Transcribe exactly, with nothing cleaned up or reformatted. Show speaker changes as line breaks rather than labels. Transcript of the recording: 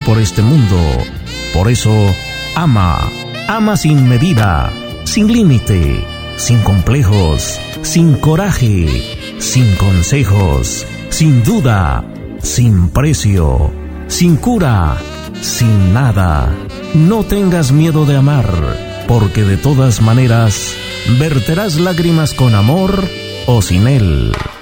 por este mundo. Por eso, ama, ama sin medida, sin límite, sin complejos, sin coraje, sin consejos, sin duda, sin precio, sin cura, sin nada. No tengas miedo de amar, porque de todas maneras verterás lágrimas con amor o sin él.